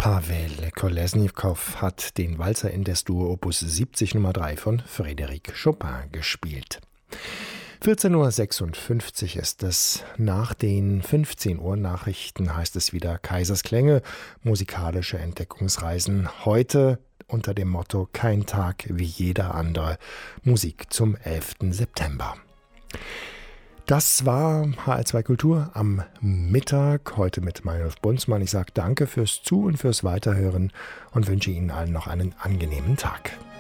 Pavel Kolesnikow hat den Walzer in Des-Dur Opus 70 Nummer 3 von Frédéric Chopin gespielt. 14.56 Uhr ist es. Nach den 15 Uhr Nachrichten heißt es wieder Kaisers Klänge, musikalische Entdeckungsreisen. Heute unter dem Motto Kein Tag wie jeder andere. Musik zum 11. September. Das war HR2 Kultur am Mittag, heute mit Meinolf Bunzmann. Ich sage danke fürs Zu- und fürs Weiterhören und wünsche Ihnen allen noch einen angenehmen Tag.